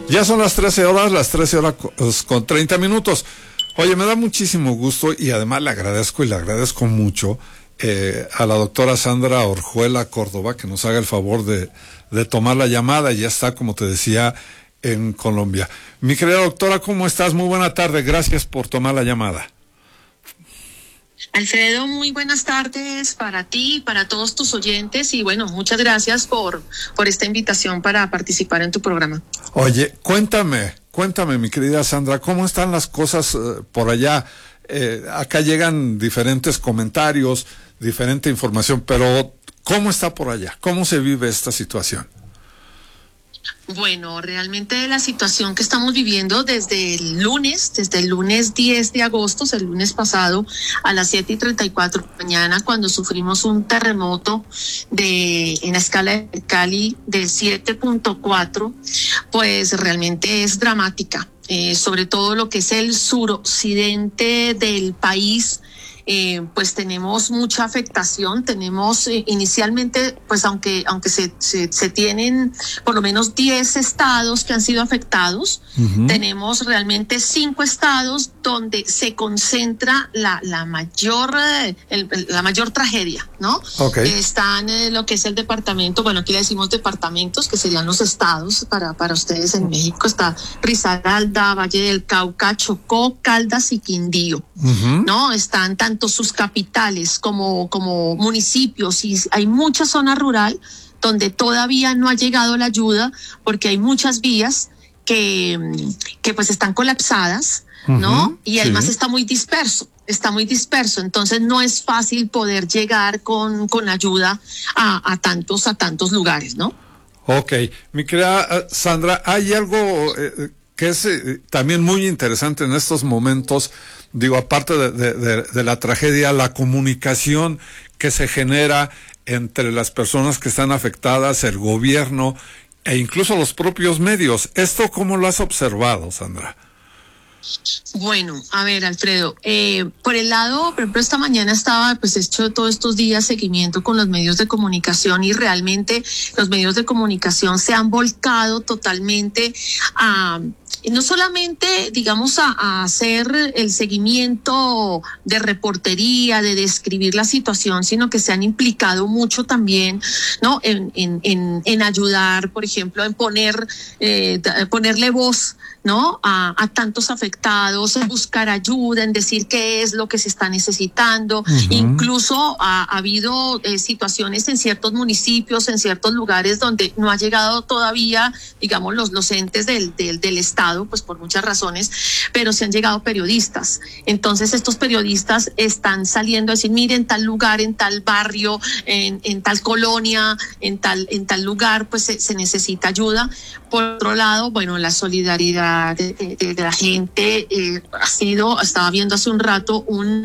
Ya son las 13 horas, con 30 minutos. Oye, me da muchísimo gusto y además le agradezco mucho a la doctora Sandra Orjuela Córdoba que nos haga el favor de tomar la llamada. Ya está, como te decía, en Colombia. Mi querida doctora, ¿cómo estás? Muy buena tarde, gracias por tomar la llamada. Alfredo, muy buenas tardes para ti, para todos tus oyentes y bueno, muchas gracias por esta invitación para participar en tu programa. Oye, cuéntame, mi querida Sandra, ¿cómo están las cosas por allá? Acá llegan diferentes comentarios, diferente información, pero ¿cómo está por allá? ¿Cómo se vive esta situación? Bueno, realmente la situación que estamos viviendo desde el lunes 10 de agosto, el lunes pasado, a las 7:34 de la mañana, cuando sufrimos un terremoto en la escala de Cali de 7.4, pues realmente es dramática, sobre todo lo que es el suroccidente del país. Pues tenemos mucha afectación, tenemos inicialmente, pues aunque se tienen por lo menos 10 estados que han sido afectados, tenemos realmente 5 estados donde se concentra la mayor tragedia, ¿no? Okay. Están lo que es el departamento, bueno, aquí le decimos departamentos, que serían los estados para ustedes en México, está Risaralda, Valle del Cauca, Chocó, Caldas y Quindío, ¿no? Están tanto sus capitales como municipios y hay mucha zona rural donde todavía no ha llegado la ayuda porque hay muchas vías que pues están colapsadas, ¿no? Y además sí. Está muy disperso, entonces no es fácil poder llegar con ayuda a tantos lugares, ¿no? Ok, mi querida Sandra, hay algo que es también muy interesante en estos momentos, digo, aparte de la tragedia, la comunicación que se genera entre las personas que están afectadas, el gobierno e incluso los propios medios. ¿Esto cómo lo has observado, Sandra? Bueno, a ver, Alfredo, por el lado, por ejemplo, esta mañana estaba pues hecho todos estos días seguimiento con los medios de comunicación y realmente los medios de comunicación se han volcado totalmente a no solamente, digamos, a hacer el seguimiento de reportería, de describir la situación, sino que se han implicado mucho también, ¿no? En ayudar, por ejemplo, en ponerle voz, ¿no? A tantos afectados, en buscar ayuda, en decir qué es lo que se está necesitando. Incluso ha habido situaciones en ciertos municipios, en ciertos lugares donde no ha llegado todavía, digamos, los entes del Estado, pues por muchas razones, pero se han llegado periodistas. Entonces estos periodistas están saliendo a decir, mire, en tal lugar, en tal barrio, en tal colonia, en tal lugar, pues se necesita ayuda. Por otro lado, bueno, la solidaridad de la gente estaba viendo hace un rato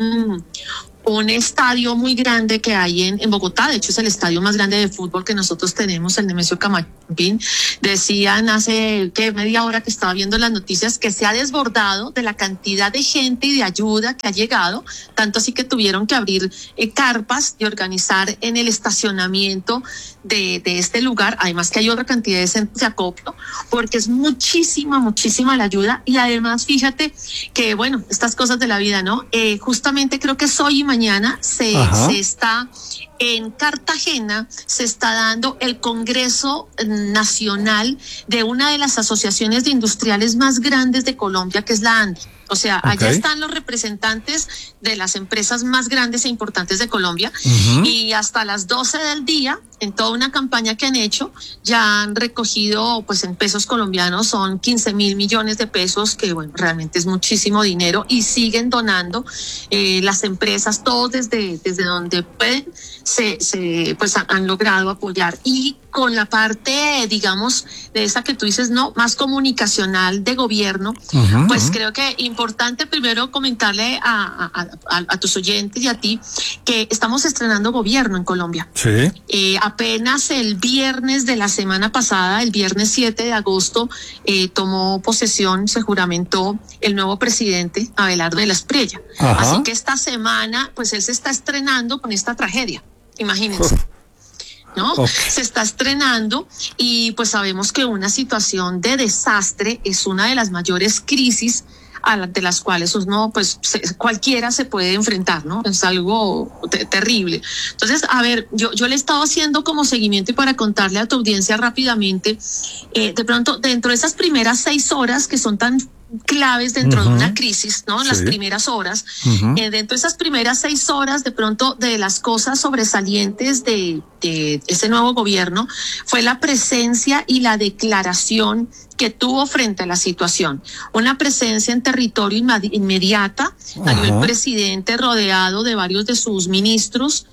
un estadio muy grande que hay en Bogotá, de hecho es el estadio más grande de fútbol que nosotros tenemos, el Nemesio Camacho-Quindío. Decían hace media hora que estaba viendo las noticias que se ha desbordado de la cantidad de gente y de ayuda que ha llegado, tanto así que tuvieron que abrir carpas y organizar en el estacionamiento de este lugar, además que hay otra cantidad de centros de acopio, porque es muchísima la ayuda. Y además fíjate que, bueno, estas cosas de la vida, ¿no? Justamente creo que es hoy y mañana se está en Cartagena, se está dando el Congreso Nacional de una de las asociaciones de industriales más grandes de Colombia, que es la ANDI. O sea, allá están los representantes de las empresas más grandes e importantes de Colombia y hasta las 12 del día, en toda una campaña que han hecho, ya han recogido, pues en pesos colombianos, son 15.000 millones de pesos, que bueno, realmente es muchísimo dinero y siguen donando las empresas, todos desde donde pueden, pues han logrado apoyar. Y con la parte, digamos, de esa que tú dices, no, más comunicacional de gobierno, pues creo que importante primero comentarle a tus oyentes y a ti que estamos estrenando gobierno en Colombia. Sí. Apenas el viernes de la semana pasada, el viernes 7 de agosto, tomó posesión, se juramentó el nuevo presidente, Abelardo de la Espriella. Así que esta semana, pues él se está estrenando con esta tragedia. Imagínense. ¿no? Okay. Se está estrenando y pues sabemos que una situación de desastre es una de las mayores crisis de las cuales uno, pues cualquiera se puede enfrentar, ¿no? Es algo terrible. Entonces, a ver, yo le he estado haciendo como seguimiento y para contarle a tu audiencia rápidamente, de pronto, dentro de esas primeras 6 horas que son tan claves dentro de una crisis, ¿no? Las primeras horas. Dentro de esas primeras 6 horas, de pronto, de las cosas sobresalientes de ese nuevo gobierno, fue la presencia y la declaración que tuvo frente a la situación. Una presencia en territorio inmediata, salió el presidente rodeado de varios de sus ministros,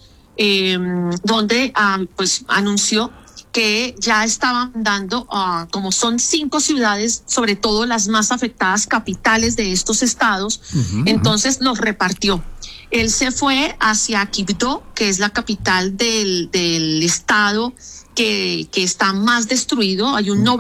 donde pues anunció que ya estaban dando, como son 5 ciudades, sobre todo las más afectadas, capitales de estos estados, entonces los repartió. Él se fue hacia Quibdó, que es la capital del estado que está más destruido. Hay un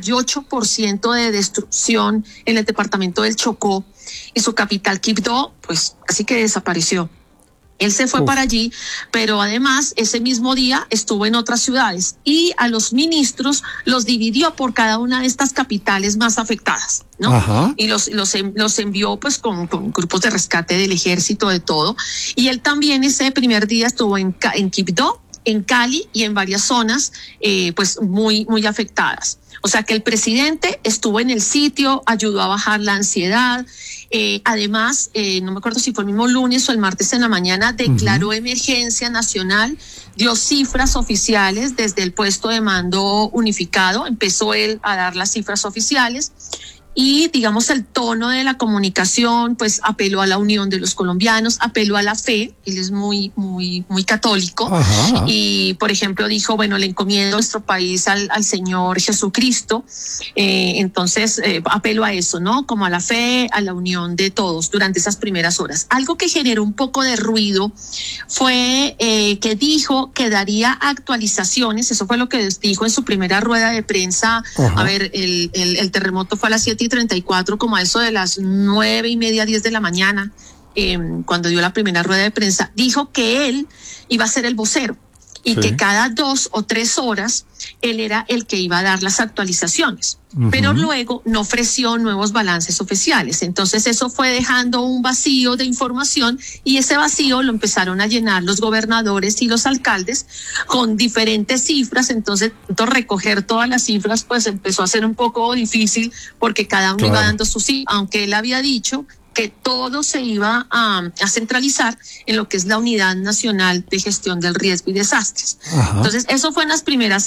98% de destrucción en el departamento del Chocó y su capital Quibdó, pues así que desapareció. Él se fue para allí, pero además ese mismo día estuvo en otras ciudades y a los ministros los dividió por cada una de estas capitales más afectadas, ¿no? Ajá. Y los envió pues con grupos de rescate del ejército, de todo. Y él también ese primer día estuvo en Quibdó, en Cali y en varias zonas pues muy afectadas. O sea que el presidente estuvo en el sitio, ayudó a bajar la ansiedad. Además, no me acuerdo si fue el mismo lunes o el martes en la mañana, declaró emergencia nacional, dio cifras oficiales desde el puesto de mando unificado, empezó él a dar las cifras oficiales. Y digamos el tono de la comunicación, pues apeló a la unión de los colombianos, apeló a la fe, él es muy católico. Ajá. Y por ejemplo dijo, bueno, le encomiendo nuestro país al Señor Jesucristo, entonces apeló a eso, ¿no? Como a la fe, a la unión de todos durante esas primeras horas. Algo que generó un poco de ruido fue que dijo que daría actualizaciones, eso fue lo que dijo en su primera rueda de prensa. Ajá. A ver, el terremoto fue a las 7:34, como a eso de las 9:30, 10 de la mañana, cuando dio la primera rueda de prensa, dijo que él iba a ser el vocero y que cada 2 o 3 horas él era el que iba a dar las actualizaciones, pero luego no ofreció nuevos balances oficiales. Entonces eso fue dejando un vacío de información y ese vacío lo empezaron a llenar los gobernadores y los alcaldes con diferentes cifras. Entonces recoger todas las cifras pues empezó a ser un poco difícil porque cada uno iba dando su cifra, aunque él había dicho que todo se iba a centralizar en lo que es la Unidad Nacional de Gestión del Riesgo y Desastres. Ajá. Entonces, eso fue en las primeras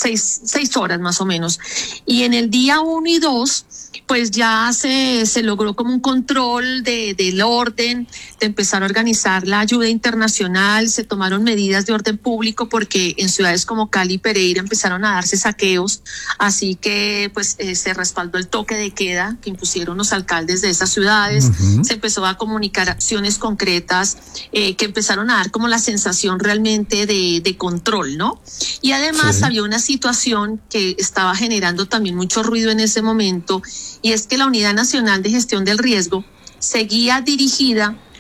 6 horas más o menos. Y en el día 1 y 2, pues ya se logró como un control del orden, de empezar a organizar la ayuda internacional, se tomaron medidas de orden público porque en ciudades como Cali y Pereira empezaron a darse saqueos, así que pues se respaldó el toque de queda que impusieron los alcaldes de esas ciudades. Se empezó a comunicar acciones concretas que empezaron a dar como la sensación realmente de control, ¿no? Y además había una situación que estaba generando también mucho ruido en ese momento, y es que la Unidad Nacional de Gestión del Riesgo seguía dirigida